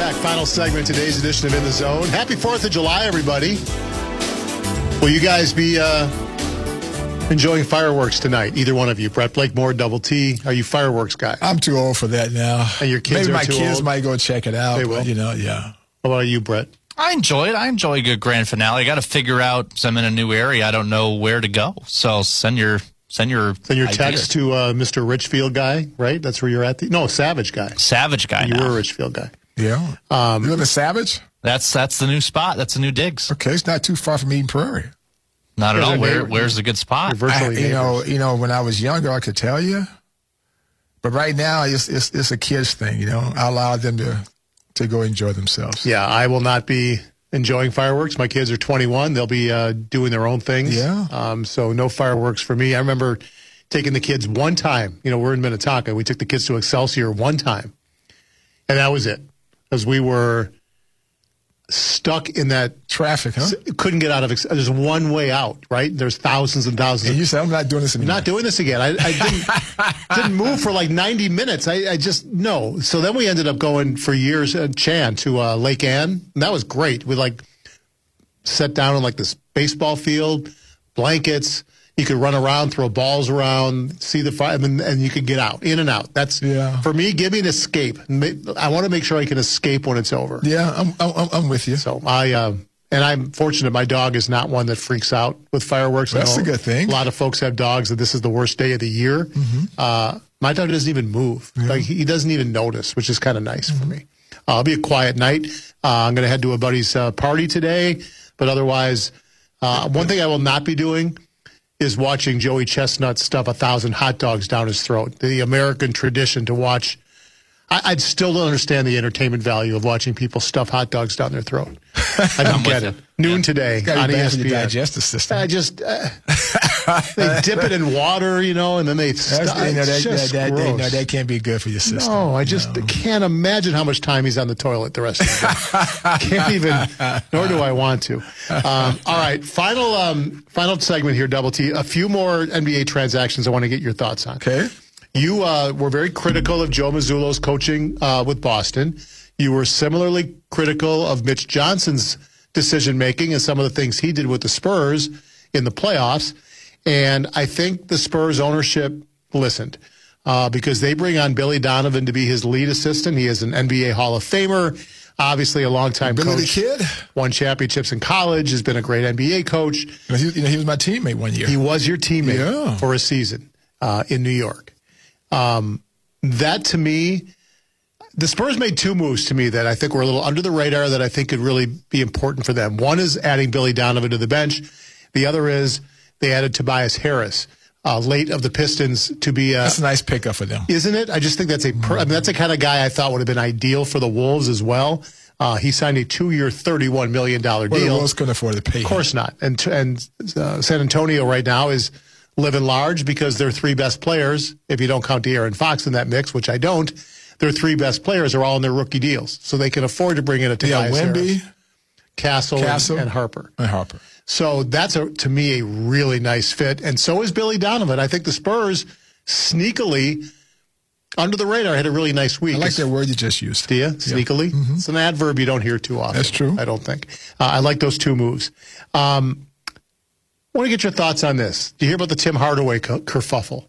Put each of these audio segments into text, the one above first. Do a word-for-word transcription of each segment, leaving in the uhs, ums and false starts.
back. Final segment, today's edition of In the Zone. Happy fourth of July, everybody. Will you guys be uh, enjoying fireworks tonight? Either one of you. Brett Blakemore, Double T. Are you fireworks guys? I'm too old for that now. And your kids Maybe are my too kids old? might go check it out. They will. But, you know, yeah. What about you, Brett? I enjoy it. I enjoy a good grand finale. I got to figure out, so I'm in a new area. I don't know where to go. So send your send your Send your idea. text to uh, Mister Richfield guy, right? That's where you're at. The, no, Savage guy. Savage guy You now. were a Richfield guy. Yeah. Um, you live in Savage? That's that's the new spot. That's the new digs. Okay, it's not too far from Eden Prairie. Not at Yeah, all. they're Where neighbor- where's the good spot? You're I, virtually you know, neighbors. you know, when I was younger, I could tell you. But right now, it's it's, it's a kids thing, you know. I allow them to, to go enjoy themselves. Yeah, I will not be enjoying fireworks. My kids are twenty-one. They'll be uh, doing their own things. Yeah. Um, so no fireworks for me. I remember taking the kids one time. You know, we're in Minnetonka. We took the kids to Excelsior one time. And that was it. Because we were stuck in that. Traffic, huh? Couldn't get out of Ex- There's one way out, right? There's thousands and thousands. And of you said, I'm not doing this I'm anymore. not doing this again. I, I didn't didn't move for like ninety minutes. I, I just, no. So then we ended up going for years, uh, Chan, to uh, Lake Ann. And that was great. We like sat down on like this baseball field, blankets. You could run around, throw balls around, see the fire, and, and you could get out, in and out. That's, Yeah. for me, give me an escape. Ma- I want to make sure I can escape when it's over. Yeah, I'm, I'm, I'm with you. So I, uh, and I'm fortunate my dog is not one that freaks out with fireworks. I That's know a good thing. A lot of folks have dogs that this is the worst day of the year. Mm-hmm. Uh, my dog doesn't even move. Like he doesn't even notice, which is kind of nice Mm-hmm. for me. Uh, it'll be a quiet night. Uh, I'm going to head to a buddy's uh, party today, but otherwise, uh, one thing I will not be doing is watching Joey Chestnut stuff a thousand hot dogs down his throat. The American tradition to watch. I, I'd still don't understand the entertainment value of watching people stuff hot dogs down their throat. I don't get it. Noon today It's gotta on be E bad S for P your N. digestive system. I just uh, they dip it in water, you know, and then they That's, stuff. you know, that, It's that, just that, that, gross. no, that can't be good for your system. No, I just can't imagine how much time he's on the toilet the rest of the day. Can't even, nor do I want to. Um, all right, final um, final segment here, Double T. A few more N B A transactions I want to get your thoughts on. Okay. You uh, were very critical of Joe Mazzulo's coaching uh, with Boston. You were similarly critical of Mitch Johnson's decision-making and some of the things he did with the Spurs in the playoffs. And I think the Spurs ownership listened uh, because they bring on Billy Donovan to be his lead assistant. He is an N B A Hall of Famer, obviously a longtime Billy coach. the Kid? Won championships in college, has been a great N B A coach. You know, he, you know, he was my teammate one year. He was your teammate Yeah. for a season uh, in New York. Um, that to me, the Spurs made two moves to me that I think were a little under the radar that I think could really be important for them. One is adding Billy Donovan to the bench. The other is they added Tobias Harris uh, late of the Pistons to be a. That's a nice pickup for them. Isn't it? I just think that's a. Per, I mean, that's the kind of guy I thought would have been ideal for the Wolves as well. Uh, he signed a two-year, thirty-one million dollars Well, the deal. Wolves couldn't afford to pay him. Of course not. And and uh, San Antonio right now is living large because their three best players, if you don't count De'Aaron Fox in that mix, which I don't, their three best players are all in their rookie deals. So they can afford to bring in a Yeah, Tobias Harris, Wemby Castle, Castle. And, and Harper. and Harper. So that's, a, to me, a really nice fit. And so is Billy Donovan. I think the Spurs sneakily, under the radar, had a really nice week. I like that word you just used. Do you? Sneakily? It's an adverb you don't hear too often. That's true. I don't think. Uh, I like those two moves. Um, I want to get your thoughts on this. Do you hear about the Tim Hardaway ker- kerfuffle?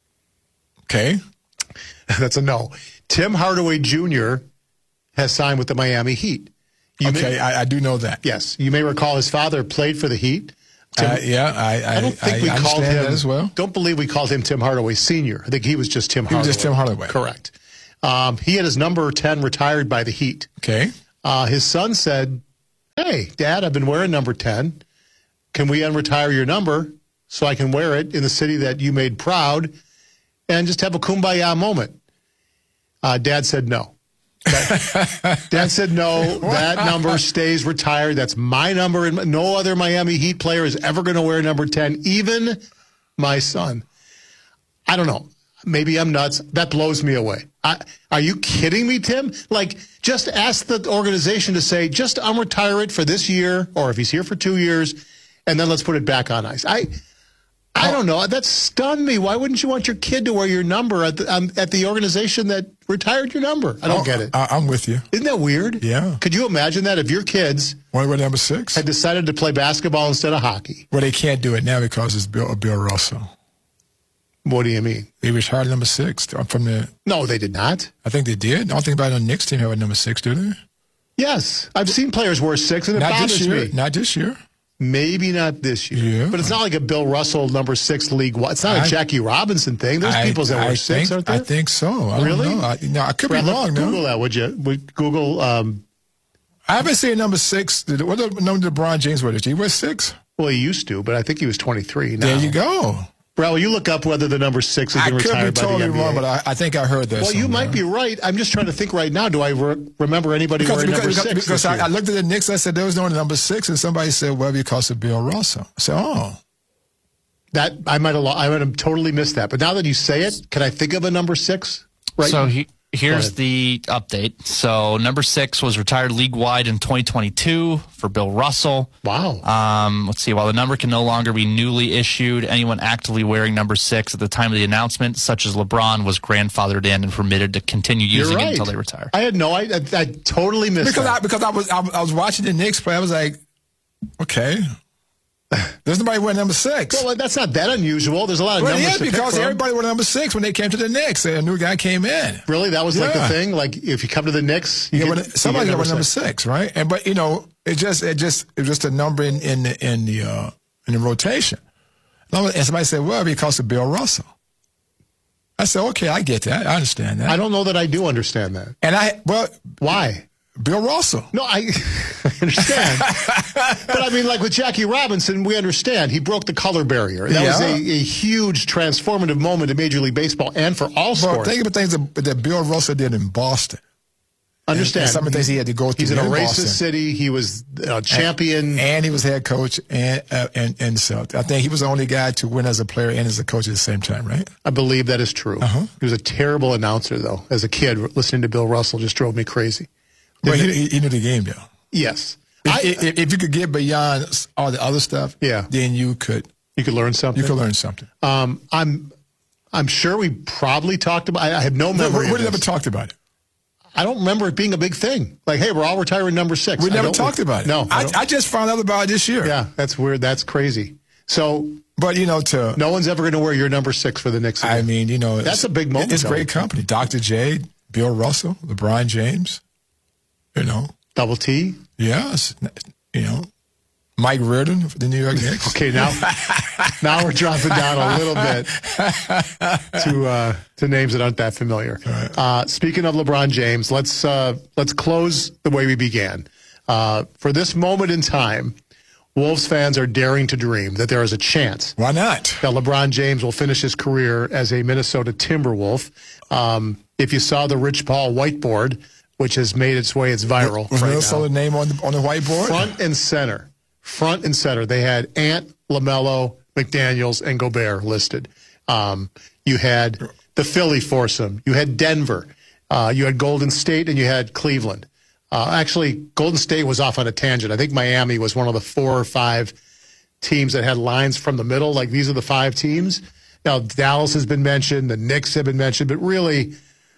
Okay. That's a no. Tim Hardaway Junior has signed with the Miami Heat. You okay, may, I, I do know that. yes. You may recall his father played for the Heat. Tim, Uh, yeah, I, I, I don't think I, we I called understand him that as well. Don't believe we called him Tim Hardaway Senior. I think he was just Tim He Hardaway. was just Tim Hardaway. Correct. Um, he had his number ten retired by the Heat. Okay. Uh, his son said, "Hey, Dad, I've been wearing number ten. Can we unretire your number so I can wear it in the city that you made proud and just have a kumbaya moment?" Uh, Dad said no. That- Dad said no. That number stays retired. That's my number. And no other Miami Heat player is ever going to wear number ten, even my son. I don't know. Maybe I'm nuts. That blows me away. I, are you kidding me, Tim? Like, just ask the organization to say, just unretire it for this year, or if he's here for two years, and then let's put it back on ice. I I don't know. That stunned me. Why wouldn't you want your kid to wear your number at the, um, at the organization that retired your number. I don't Oh, get it. I, I'm with you. Isn't that weird? Yeah. Could you imagine that if your kids Want to go to number six? had decided to play basketball instead of hockey? Well, they can't do it now because it's Bill, Bill Russell. What do you mean? They retired number six from the. No, they did not. I think they did. I don't think about on the Knicks team have a number six, do they? Yes. I've seen players wear six, and it Not bothers this year. me. Not this year. Maybe not this year. Yeah. But it's not like a Bill Russell number six league. It's not a I- Jackie Robinson thing. There's I, people that wear I six, think, aren't there? I think so. I Really? Don't know. I, no, I could Brad, be let's wrong. Google No, that, would you? Would Google, um, I haven't seen number six. What the number LeBron James wear? Did he wear six? well, he used to, but I think he was twenty-three now. There you go. Brad, will you look up whether the number six has I been could be retired by the totally N B A? wrong, but I, I think I heard that. Well, you somewhere. might be right. I'm just trying to think right now. Do I re- remember anybody Because, wearing because, number because, six? because this I, year? I looked at the Knicks. I said there was no number six, and somebody said, "Well, because of Bill Russell." I said, "Oh, that I might have lo- I might have totally missed that. But now that you say it, can I think of a number six? Right. So he, here's ahead. the update. So number six was retired league-wide in twenty twenty-two for Bill Russell. wow. Um, let's see. While the number can no longer be newly issued, anyone actively wearing number six at the time of the announcement, such as LeBron, was grandfathered in and permitted to continue You're using right. it until they retire. I had no. I, I, I totally missed because that. I because I was I, I was watching the Knicks play. I was like, okay, there's nobody wearing number six." well, that's not that unusual. There's a lot of Well, numbers yeah, to pick because from. everybody wore number six when they came to the Knicks. A new guy came in. Really, that was like the Yeah. thing. Like if you come to the Knicks, you Yeah, get, when, you somebody get got number number six. six, right? And but you know, it just it just it was just a number in in the in the uh, in the rotation. And somebody said, "Well, because of Bill Russell." I said, "Okay, I get that. I understand that." I don't know that I do understand that. and I well, Why? Bill Russell. No, I, I understand. But I mean, like with Jackie Robinson, we understand. He broke the color barrier. That was Yeah. a, a huge transformative moment in Major League Baseball and for all But sports. think of the things that, that Bill Russell did in Boston. understand. and some of the things he had to go through He's in a in racist Boston. city. He was a champion. And he was head coach, and uh, and and so I think he was the only guy to win as a player and as a coach at the same time, right? I believe that is true. Uh-huh. He was a terrible announcer, though. As a kid, listening to Bill Russell just drove me crazy. But he, he, he knew the game, though. Yes. If, I, if, if you could get beyond all the other stuff, Yeah. then you could you could learn something. you could learn something. Um, I'm, I'm sure we probably talked about. I I have no We, memory. we of never this. talked about it. I don't remember it being a big thing. Like, hey, we're all retiring number six. We I never don't- talked about it. No, I I, don't- I just found out about it this year. yeah, that's weird. That's crazy. So But you know, to no one's ever going to wear your number six for the Knicks. I again. mean, you know, That's it's- a big moment, It's though. great company. Doctor J, Bill Russell, LeBron James. You know, Double T. yes, you know, Mike Reardon for the New York Knicks. Okay, now now we're dropping down a little bit to uh, to names that aren't that familiar. Uh, speaking of LeBron James, let's uh, let's close the way we began. Uh, for this moment in time, Wolves fans are daring to dream that there is a chance Why not? that LeBron James will finish his career as a Minnesota Timberwolf. Um, if you saw the Rich Paul whiteboard, which has made its way, it's viral Was right Minnesota now. name on the on the whiteboard? Front and center. Front and center. They had Ant, LaMelo, McDaniels, and Gobert listed. Um, you had the Philly foursome. You had Denver. Uh, you had Golden State, and you had Cleveland. Uh, actually, Golden State was off on a tangent. I think Miami was one of the four or five teams that had lines from the middle. Like, these are the five teams. Now, Dallas has been mentioned. The Knicks have been mentioned. But really,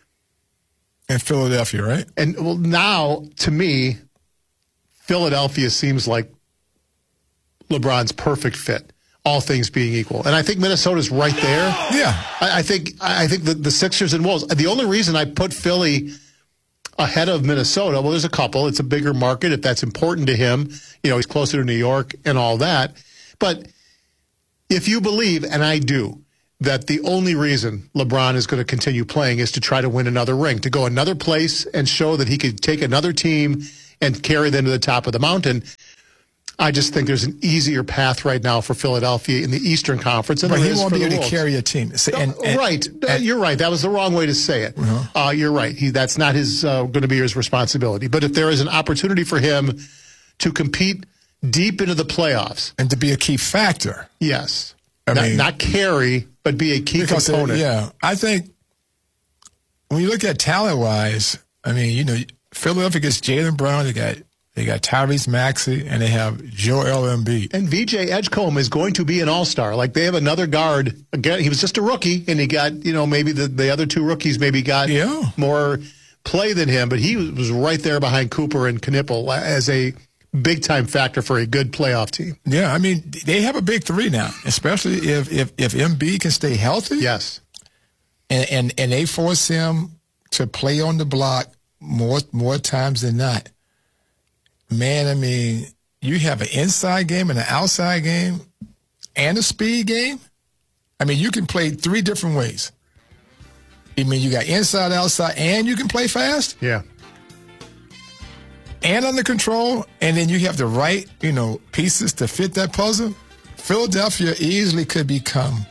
In Philadelphia, right? and well, now, to me, Philadelphia seems like LeBron's perfect fit, all things being equal. And I think Minnesota's right there. Yeah. I, I think I think the, the Sixers and Wolves. The only reason I put Philly ahead of Minnesota, well, there's a couple. It's a bigger market if that's important to him. You know, he's closer to New York and all that. But if you believe, and I do, that the only reason LeBron is going to continue playing is to try to win another ring, to go another place and show that he could take another team and carry them to the top of the mountain. I just think there's an easier path right now for Philadelphia in the Eastern Conference. And But there he is won't for be the able to Wolves. carry a team. So- and- and- right. Uh, and- you're right. That was the wrong way to say it. Uh-huh. Uh, you're right. He, that's not his uh, going to be his responsibility. But if there is an opportunity for him to compete deep into the playoffs, and to be a key factor. yes. I not, mean- not carry, but be a key Because, uh, component. yeah, I think when you look at talent-wise, I mean, you know, Philadelphia gets Jaylen Brown. They got They got Tyrese Maxey, and they have Joel Embiid. And V J Edgecombe is going to be an all-star. Like, they have another guard. Again, he was just a rookie, and he got, you know, maybe the, the other two rookies maybe got yeah. more play than him, but he was right there behind Cooper and Knipple as a big-time factor for a good playoff team. Yeah, I mean, they have a big three now, especially if if, if Embiid can stay healthy. Yes. And, and, and they force him to play on the block more more times than not. Man, I mean, you have an inside game and an outside game and a speed game. I mean, you can play three different ways. I mean, you got inside, outside, and you can play fast. Yeah. And under control, and then you have the right, you know, pieces to fit that puzzle. Philadelphia easily could become,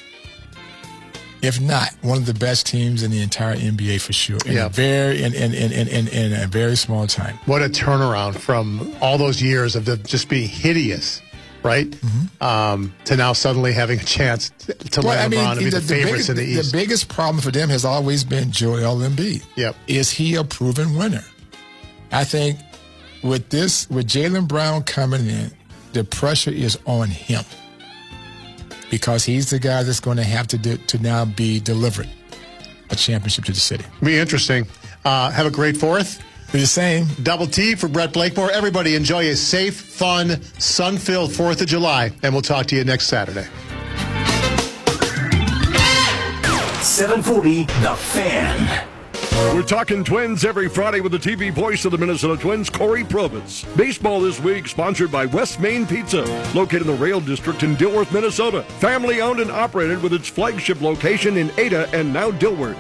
if not one of the best teams in the entire N B A for sure. In yeah. a very in, in, in, in, in a very small time. What a turnaround from all those years of the, just being hideous, right? Mm-hmm. Um, to now suddenly having a chance to, to well, land I mean, LeBron and be the, the favorites biggest, in the East. The biggest problem for them has always been Joel Embiid. Yep. Is he a proven winner? I think with this, with Jaylen Brown coming in, the pressure is on him. Because he's the guy that's going to have to do, to now be delivered a championship to the city. Be interesting. Uh, have a great fourth. Be the same. Double T for Brett Blakemore. Everybody enjoy a safe, fun, sun-filled fourth of July, and we'll talk to you next Saturday. seven forty The Fan. We're talking Twins every Friday with the T V voice of the Minnesota Twins, Corey Probitz. Baseball this week sponsored by West Main Pizza, located in the Rail District in Dilworth, Minnesota. Family owned and operated with its flagship location in Ada and now Dilworth.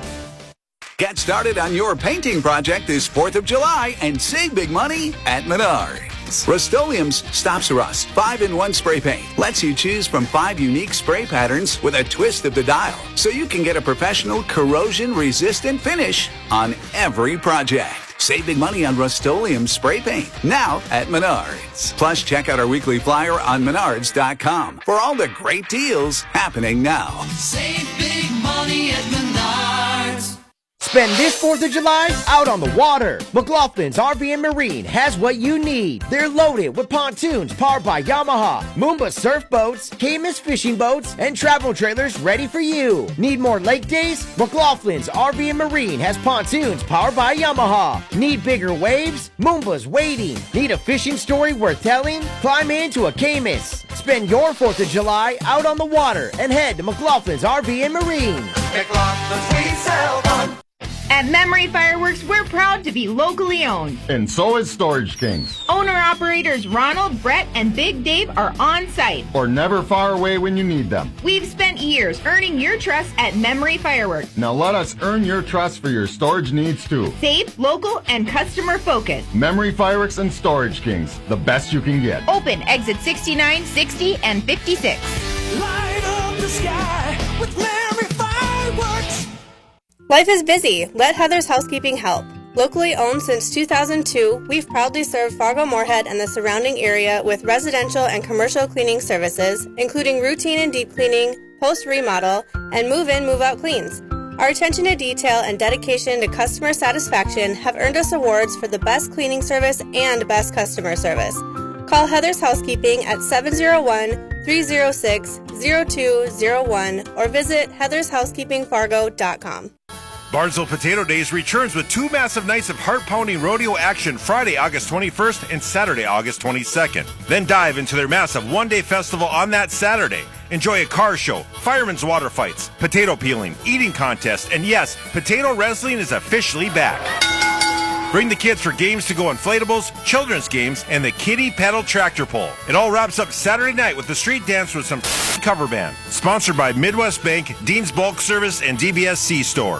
Get started on your painting project this fourth of July and save big money at Menards. Rust-Oleum's Stops Rust five in one spray paint lets you choose from five unique spray patterns with a twist of the dial, so you can get a professional corrosion-resistant finish on every project. Save big money on Rust-Oleum spray paint now at Menards. Plus, check out our weekly flyer on menards dot com for all the great deals happening now. Save big money at Menards. Spend this fourth of July out on the water. McLaughlin's R V and Marine has what you need. They're loaded with pontoons powered by Yamaha, Moomba surf boats, Camus fishing boats, and travel trailers ready for you. Need more lake days? McLaughlin's R V and Marine has pontoons powered by Yamaha. Need bigger waves? Moomba's waiting. Need a fishing story worth telling? Climb into a Camus. Spend your fourth of July out on the water and head to McLaughlin's R V and Marine. McLaughlin's, we sell fun. At Memory Fireworks, we're proud to be locally owned. And so is Storage Kings. Owner-operators Ronald, Brett, and Big Dave are on site. Or never far away when you need them. We've spent years earning your trust at Memory Fireworks. Now let us earn your trust for your storage needs too. Safe, local, and customer focused. Memory Fireworks and Storage Kings, the best you can get. Open exit sixty-nine, sixty, and fifty-six. Light up the sky with Memory Fireworks. Life is busy. Let Heather's Housekeeping help. Locally owned since two thousand two, we've proudly served Fargo-Moorhead and the surrounding area with residential and commercial cleaning services, including routine and deep cleaning, post-remodel, and move-in, move-out cleans. Our attention to detail and dedication to customer satisfaction have earned us awards for the best cleaning service and best customer service. Call Heather's Housekeeping at seven oh one, three oh six, oh two oh one or visit heathers housekeeping fargo dot com. Barnesville Potato Days returns with two massive nights of heart-pounding rodeo action Friday, August twenty-first and Saturday, August twenty-second. Then dive into their massive one-day festival on that Saturday. Enjoy a car show, firemen's water fights, potato peeling, eating contest, and yes, potato wrestling is officially back. Bring the kids for games to go inflatables, children's games, and the kiddie pedal tractor pull. It all wraps up Saturday night with the street dance with some cover band. Sponsored by Midwest Bank, Dean's Bulk Service, and D B S C Store.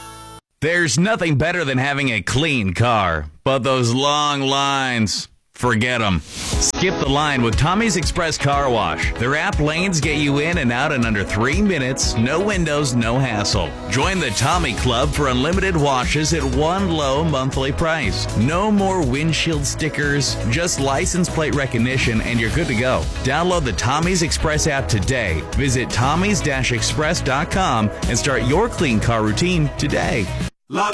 There's nothing better than having a clean car, but those long lines, forget them. Skip the line with Tommy's Express Car Wash. Their app lanes get you in and out in under three minutes, no windows, no hassle. Join the Tommy Club for unlimited washes at one low monthly price. No more windshield stickers, just license plate recognition, and you're good to go. Download the Tommy's Express app today. Visit tommys dash express dot com and start your clean car routine today. Love